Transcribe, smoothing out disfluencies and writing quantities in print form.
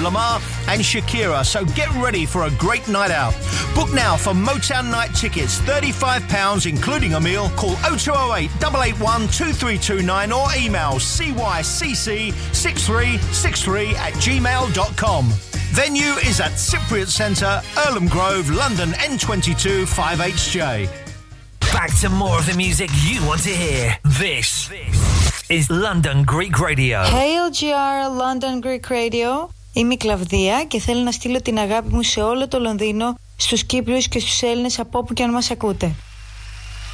Lamar and Shakira, so get ready for a great night out. Book now for Motown Night tickets, £35 including a meal. Call 0208 881 2329 or email cyc6363@gmail.com. Venue is at Cypriot Centre, Earlham Grove, London N22 5HJ. Back to more of the music you want to hear. This is London Greek Radio. Hey LGR, London Greek Radio. Είμαι η Κλαβδία και θέλω να στείλω την αγάπη μου σε όλο το Λονδίνο, στους Κύπριους και στους Έλληνες από όπου και αν μας ακούτε.